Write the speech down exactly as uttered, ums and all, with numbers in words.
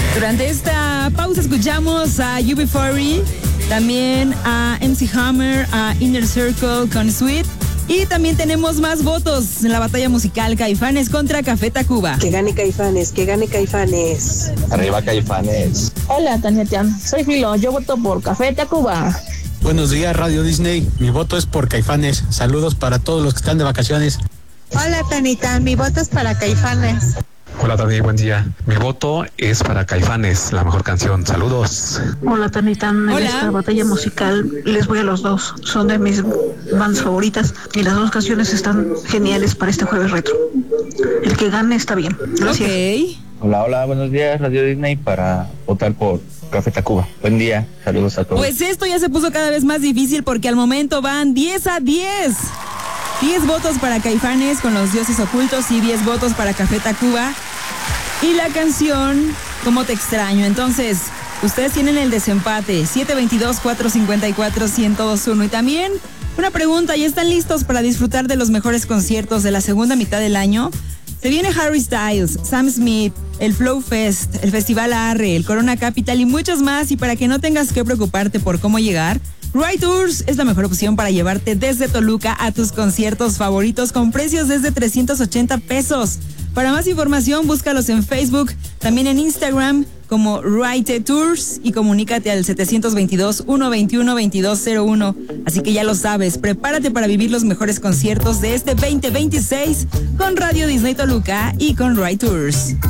Durante esta pausa escuchamos a U B cuarenta, también a M C Hammer, a Inner Circle con Sweet. Y también tenemos más votos en la batalla musical Caifanes contra Café Tacuba. Que gane Caifanes, que gane Caifanes. Arriba Caifanes. Hola, Tanetian. Soy Filo. Yo voto por Café Tacuba. Buenos días, Radio Disney. Mi voto es por Caifanes. Saludos para todos los que están de vacaciones. Hola, Tanita. Mi voto es para Caifanes. Hola, Tani, buen día. Mi voto es para Caifanes, la mejor canción. Saludos. Hola, Tanitán. En Hola. esta batalla musical les voy a los dos. Son de mis bands favoritas y las dos canciones están geniales para este jueves retro. El que gane está bien. Gracias. Ok. Hola, hola, buenos días, Radio Disney, para votar por Café Tacuba. Buen día, saludos a todos. Pues esto ya se puso cada vez más difícil porque al momento van diez a diez. diez votos para Caifanes con Los Dioses Ocultos y diez votos para Café Tacuba. Y la canción Cómo te extraño. Entonces, ustedes tienen el desempate siete dos dos, cuatro cinco cuatro, uno cero dos uno. Y también una pregunta, ¿ya están listos para disfrutar de los mejores conciertos de la segunda mitad del año? Se viene Harry Styles, Sam Smith, el Flow Fest, el Festival Arre, el Corona Capital y muchos más. Y para que no tengas que preocuparte por cómo llegar, Ride Tours es la mejor opción para llevarte desde Toluca a tus conciertos favoritos con precios desde trescientos ochenta pesos. Para más información, búscalos en Facebook, también en Instagram como Ride Tours y comunícate al setecientos veintidós, ciento veintiuno, veintidós cero uno. Así que ya lo sabes, prepárate para vivir los mejores conciertos de este veinte veintiséis con Radio Disney Toluca y con Ride Tours.